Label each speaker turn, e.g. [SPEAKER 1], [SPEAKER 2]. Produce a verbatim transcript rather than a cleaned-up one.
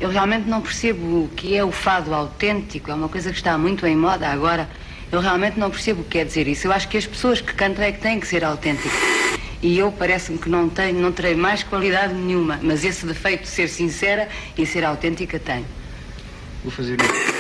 [SPEAKER 1] Eu realmente não percebo o que é o fado autêntico, é uma coisa que está muito em moda agora. Eu realmente não percebo o que quer dizer isso. Eu acho que as pessoas que cantam é que têm que ser autênticas. E eu parece-me que não tenho, não terei mais qualidade nenhuma, mas esse defeito de ser sincera e ser autêntica tenho.
[SPEAKER 2] Vou fazer isso.